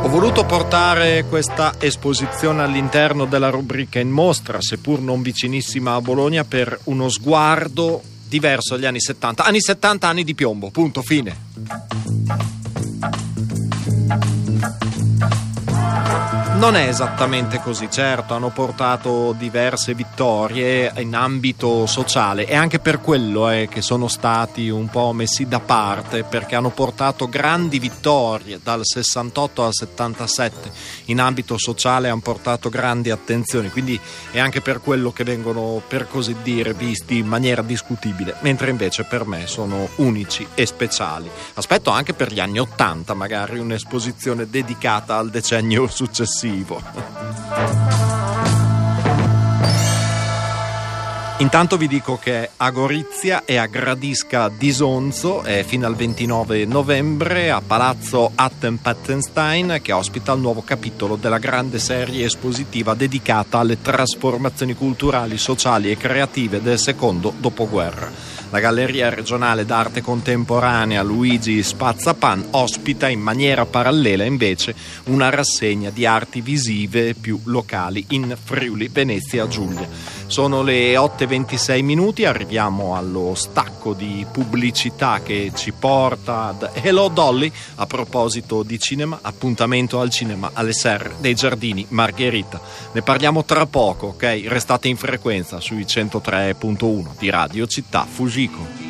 Ho voluto portare questa esposizione all'interno della rubrica In Mostra, seppur non vicinissima a Bologna, per uno sguardo diverso agli anni 70. Anni 70, anni di piombo, punto, fine. Non è esattamente così, certo, hanno portato diverse vittorie in ambito sociale e anche per quello che sono stati un po' messi da parte, perché hanno portato grandi vittorie dal 68 al 77 in ambito sociale, hanno portato grandi attenzioni, quindi è anche per quello che vengono, per così dire, visti in maniera discutibile, mentre invece per me sono unici e speciali. Aspetto anche per gli anni 80 magari un'esposizione dedicata al decennio successivo. Intanto vi dico che a Gorizia e a Gradisca d'Isonzo è fino al 29 novembre a Palazzo Atten-Pattenstein, che ospita il nuovo capitolo della grande serie espositiva dedicata alle trasformazioni culturali, sociali e creative del secondo dopoguerra. La Galleria regionale d'arte contemporanea Luigi Spazzapan ospita in maniera parallela invece una rassegna di arti visive più locali in Friuli Venezia Giulia. Sono le 8:26, arriviamo allo stacco di pubblicità che ci porta ad Hello Dolly. A proposito di cinema, appuntamento al cinema alle Serre dei Giardini Margherita. Ne parliamo tra poco, ok? Restate in frequenza sui 103.1 di Radio Città Fujiko.